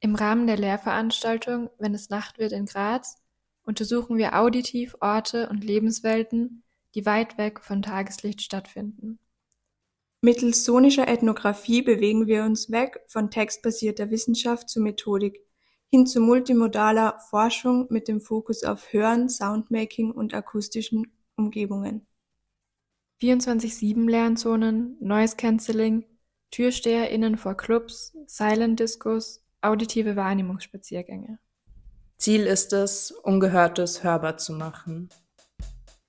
Im Rahmen der Lehrveranstaltung Wenn es Nacht wird in Graz untersuchen wir auditiv Orte und Lebenswelten, die weit weg von Tageslicht stattfinden. Mittels sonischer Ethnographie bewegen wir uns weg von textbasierter Wissenschaft zu Methodik, hin zu multimodaler Forschung mit dem Fokus auf Hören, Soundmaking und akustischen Umgebungen. 24/7 Lernzonen, Noise Cancelling, TürsteherInnen vor Clubs, Silent Discos, auditive Wahrnehmungsspaziergänge. Ziel ist es, Ungehörtes hörbar zu machen.